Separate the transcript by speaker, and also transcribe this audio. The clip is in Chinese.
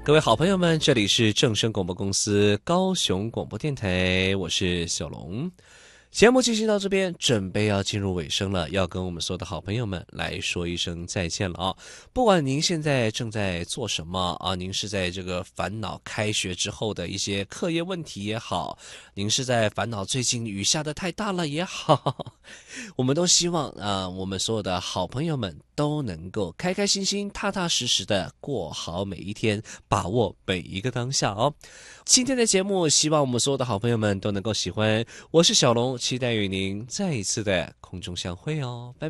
Speaker 1: 各位好朋友们，这里是正声广播公司高雄广播电台，我是小龙。节目进行到这边，准备要进入尾声了，要跟我们所有的好朋友们来说一声再见了啊！不管您现在正在做什么啊，您是在这个烦恼开学之后的一些课业问题也好，您是在烦恼最近雨下的太大了也好，我们都希望我们所有的好朋友们都能够开开心心、踏踏实实的过好每一天，把握每一个当下哦。今天的节目，希望我们所有的好朋友们都能够喜欢。我是小龙，期待与您再一次的空中相会哦，拜拜。